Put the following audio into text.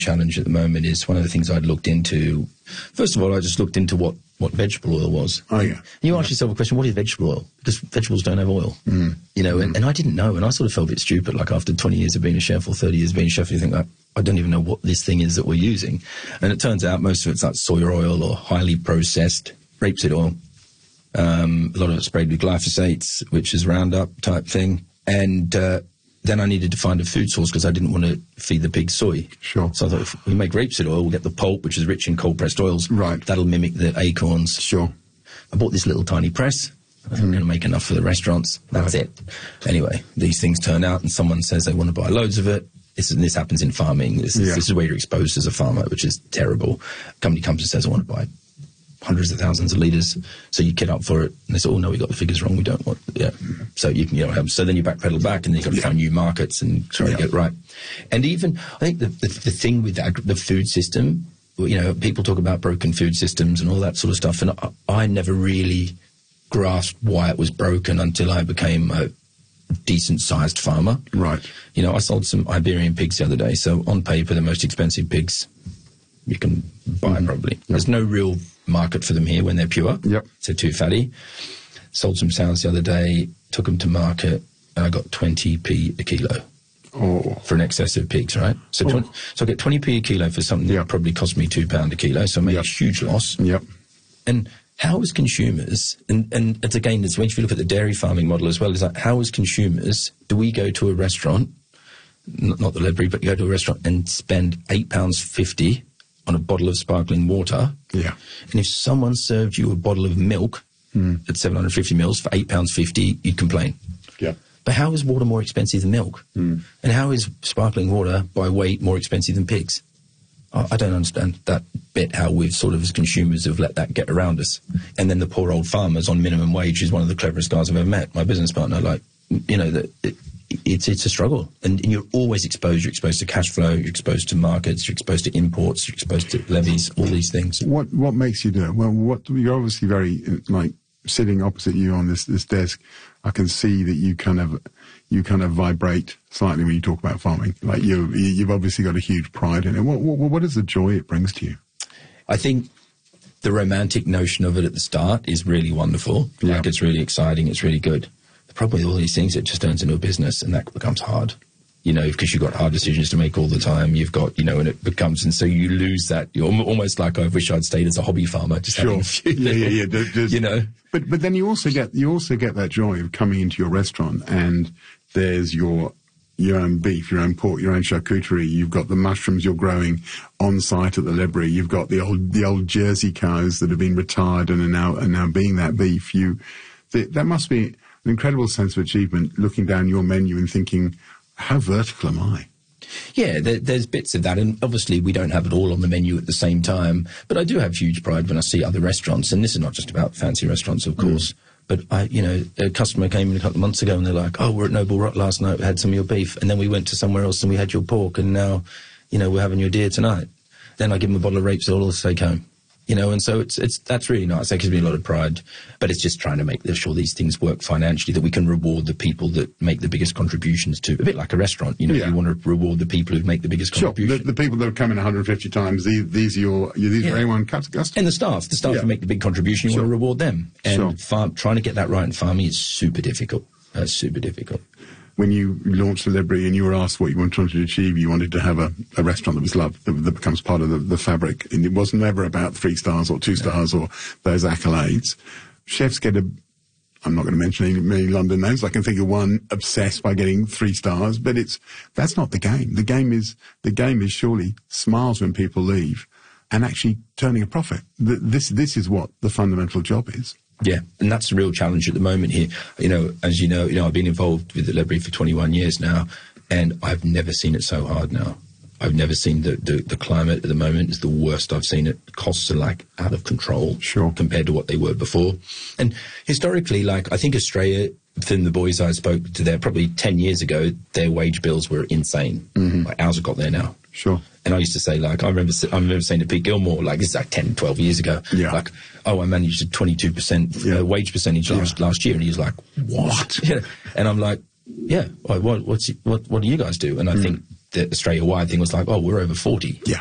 challenge at the moment is one of the things I'd looked into. First of all, I just looked into what vegetable oil was. Oh, yeah. And you ask yourself a question, what is vegetable oil? Because vegetables don't have oil. You know, and I didn't know, and I sort of felt a bit stupid, like after 20 years of being a chef or 30 years of being a chef, you think, like, I don't even know what this thing is that we're using. And it turns out most of it's like soy oil or highly processed rapeseed oil. A lot of it's sprayed with glyphosates, which is Roundup type thing. And then I needed to find a food source because I didn't want to feed the pigs soy. Sure. So I thought if we make rapeseed oil, we'll get the pulp, which is rich in cold-pressed oils. Right. That'll mimic the acorns. Sure. I bought this little tiny press. I think I'm going to make enough for the restaurants. That's it. Anyway, these things turn out and someone says they want to buy loads of it. This happens in farming. This is where you're exposed as a farmer, which is terrible. A company comes and says, I want to buy hundreds of thousands of litres. So you get up for it, and they say, oh, no, we got the figures wrong. We don't want, So you can, so then you backpedal back, and then you've got to find new markets and try to get it right. And even, I think the thing with the food system, you know, people talk about broken food systems and all that sort of stuff, and I never really grasped why it was broken until I became a decent-sized farmer. Right. You know, I sold some Iberian pigs the other day, so on paper, the most expensive pigs you can buy probably. There's no real market for them here when they're pure. Yep. So too fatty. Sold some sows the other day, took them to market, and I got 20p a kilo. Oh. For an excess of pigs, right? So so I get 20p a kilo for something that probably cost me £2 a kilo, so I made a huge loss. Yep. And how as consumers, and it's again, it's when you look at the dairy farming model as well, is like how as consumers do we go to a restaurant, not the Ledbury, but you go to a restaurant and spend £8.50 on a bottle of sparkling water. Yeah. And if someone served you a bottle of milk at 750 mils for £8.50, you'd complain. Yeah. But how is water more expensive than milk? And how is sparkling water by weight more expensive than pigs? I don't understand that bit, how we've sort of as consumers have let that get around us. And then the poor old farmers on minimum wage is one of the cleverest guys I've ever met. My business partner, like, you know, it's a struggle. And you're always exposed. You're exposed to cash flow. You're exposed to markets. You're exposed to imports. You're exposed to levies, all these things. What makes you do it? Well, you're obviously very, like, sitting opposite you on this desk, I can see that you kind of vibrate slightly when you talk about farming. Like you've obviously got a huge pride in it. What is the joy it brings to you? I think the romantic notion of it at the start is really wonderful. Yeah. Like it's really exciting. It's really good. The problem with all these things, it just turns into a business, and that becomes hard. You know, because you've got hard decisions to make all the time. You've got, you know, and it becomes, and so you lose that. You're almost like, I wish I'd stayed as a hobby farmer, just having a few little, you know. But then you also get that joy of coming into your restaurant, and there's your own beef, your own pork, your own charcuterie. You've got the mushrooms you're growing on site at the Ledbury. You've got the old Jersey cows that have been retired and are now being that beef. That must be an incredible sense of achievement, looking down your menu and thinking, how vertical am I? Yeah, there's bits of that, and obviously we don't have it all on the menu at the same time, but I do have huge pride when I see other restaurants, and this is not just about fancy restaurants, of course, but a customer came in a couple of months ago and they're like, oh, we're at Noble Rock last night, we had some of your beef, and then we went to somewhere else and we had your pork, and now, you know, we're having your deer tonight. Then I give them a bottle of rapeseed oil to take home. You know, and so that's really nice. That gives me a lot of pride. But it's just trying to make sure these things work financially, that we can reward the people that make the biggest contributions to, a bit like a restaurant. You know, you want to reward the people who make the biggest contribution. Sure, the people that have come in 150 times, these are anyone customers. And the staff who make the big contribution, you want to reward them. And trying to get that right in farming is super difficult. Super difficult. When you launched the Ledbury and you were asked what you wanted to achieve, you wanted to have a restaurant that was loved, that becomes part of the fabric. And it wasn't ever about 3 stars or 2 stars or those accolades. Chefs get I'm not going to mention many London names. I can think of one obsessed by getting 3 stars, but that's not the game. The game is surely smiles when people leave and actually turning a profit. This is what the fundamental job is. Yeah, and that's the real challenge at the moment here. You know, as you know, I've been involved with the Ledbury for 21 years now, and I've never seen it so hard now. I've never seen the climate at the moment is the worst I've seen it. Costs are like out of control compared to what they were before. And historically, like I think Australia, from the boys I spoke to there probably 10 years ago, their wage bills were insane. Like ours have got there now. Sure. And I used to say, like, I remember saying to Pete Gilmore, like, this is like 10, 12 years ago. Yeah. Like, I managed a 22% wage percentage last year. And he was like, what? Yeah. And I'm like, yeah, what do you guys do? And I think the Australia-wide thing was like, oh, we're over 40. Yeah.